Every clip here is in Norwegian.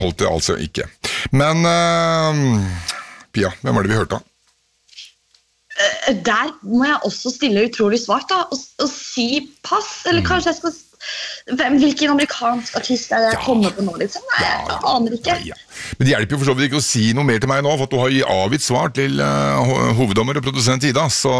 Holdt det altså ikke. Men Pia, hvem var det vi hørte av? Der må jeg også stille utrolig svart da, og si pass, eller kanskje jeg skal... Hvilken amerikansk artist er det jeg kommer på nå, liksom? Nei, jeg aner ikke. Ja. Men det hjelper jo for så vidt ikke å si noe mer til meg nå, for at du har avgitt svar til hoveddommer og produsent Ida, så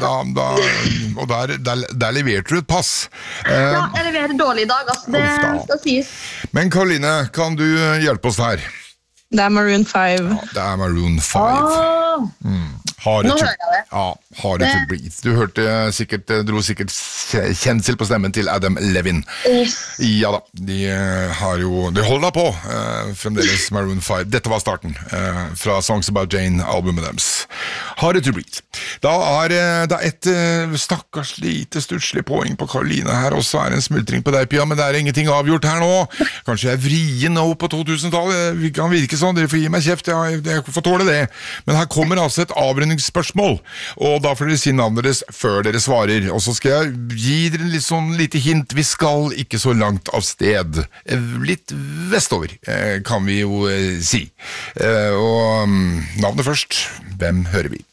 der leverte du et pass. Ja, jeg leverer dårlig i dag, altså. Det skal sies. Men Karoline, kan du hjelpe oss her? Det Maroon 5. Ja, det Maroon 5. Nå hører jeg det. Ja, Hard to Breathe. Du dro sikkert kjensel på stemmen til Adam Levin. Ja da, de holder da på, fremdeles Maroon 5. Dette var starten fra Songs About Jane, albumet deres. Hard to Breathe. Da det et stakkars lite stutslig poeng på Karoline her, og så en smultring på deg, Pia, men det ingenting avgjort her nå. Kanskje jeg vrien nå på 2000-tallet, vi kan virke sånn, dere får gi meg kjeft, jeg får tåle det. Men her kommer altså et avrundingsspørsmål, og da får dere si navnet deres før dere svarer, og så skal jeg gi dere litt sånn lite hint. Vi skal ikke så langt av sted, litt vestover, kan vi jo si. Og navnet først, hvem hører vi?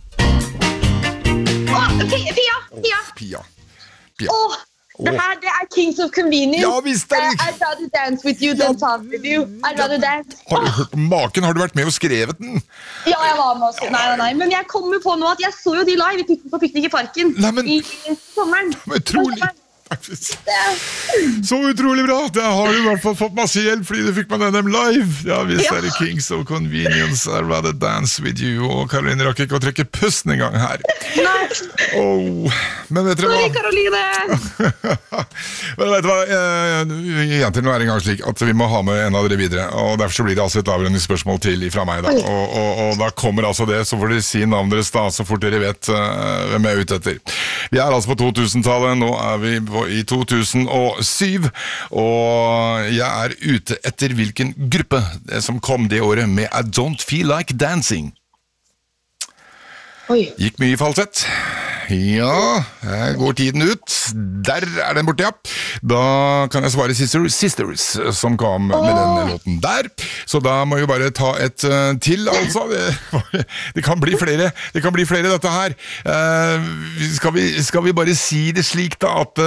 Pia. Det Kings of Convenience. Ja, visst det. I'd rather dance with you than talk with you. I'd rather dance. Har du hørt maken? Har du vært med og skrevet den? Ja, jeg var med og skrevet. Nei. Men jeg kommer på nå at jeg så jo de live på Piknik i Parken i sommeren. Utrolig. Så utrolig bra. Da har du i hvert fall fått masse hjelp fordi du fikk med dem live. Ja, visst det Kings of Convenience, I'd rather dance with you. Og Karoline rakk ikke å trekke pusten en gang her. Nei. Men vet dere hva? Sorry, Karoline. Men vet du hva? Jenter, nå det en gang slik at vi må ha med en av dere videre. Og derfor så blir det altså et avrundingsspørsmål til fra meg da. Og da kommer altså det, så får dere si navnet deres da, så fort dere vet hvem jeg ute etter. Vi altså på 2000-tallet, nå vi i 2007, og jeg ute etter hvilken gruppe som kom det året med I Don't Feel Like Dancing. Gikk mye i falsett. Ja, går tiden ut. Der den borte, ja. Da kan jeg svare Sisters, som kom med den låten der. Så da må jeg jo bare ta et til, altså. Det kan bli flere, dette her. Skal vi bare si det slik da, at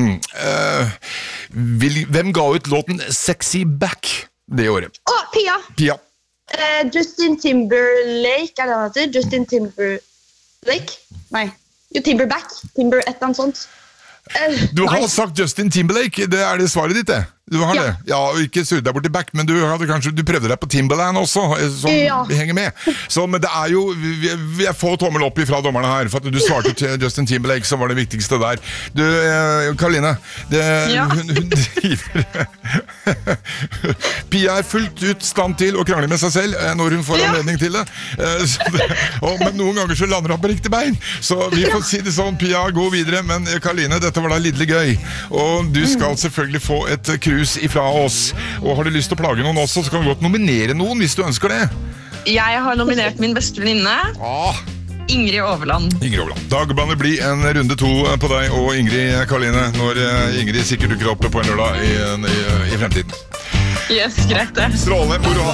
hvem ga ut låten Sexy Back det året? Pia. Justin Timberlake, det han heter? Justin Timberlake? Nei. Jo, Timberback. Timber et eller annet sånt. Du har sagt Justin Timberlake, det det svaret ditt det? Du har det? Ja, og ikke surre deg bort til back, men du prøvde deg på Timberland også, som vi henger med. Så, men det jo, jeg får tommel opp fra dommerne her, for at du svarte til Justin Timberlake, som var det viktigste der. Du, Karoline, hun driver... Pia fullt ut stand til å krangle med seg selv når hun får anledning til det. Men noen ganger så lander han på riktig bein. Så vi får si det sånn, Pia, gå videre, men Karoline, dette var da lidelig gøy. Og du skal selvfølgelig få et ifra oss. Og har du lyst til å plage noen også, så kan du godt nominere noen hvis du ønsker det. Jeg har nominert min beste venninne. Ingrid Overland. Dagbladet blir en runde 2 på deg og Ingrid, Karoline, når Ingrid sikkert dukker opp på en lørdag i fremtiden. Yes, greit det. Strålende, moro.